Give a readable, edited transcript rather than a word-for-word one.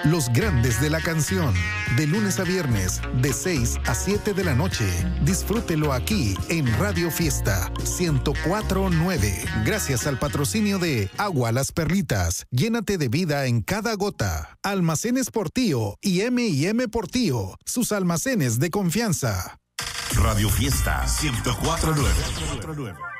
Los grandes de la canción, de lunes a viernes, de 6 a 7 de la noche. Disfrútelo aquí en Radio Fiesta 104.9. Gracias al patrocinio de Agua Las Perlitas. Llénate de vida en cada gota. Almacenes Portillo y M&M Portillo, sus almacenes de confianza. Radio Fiesta 104.9.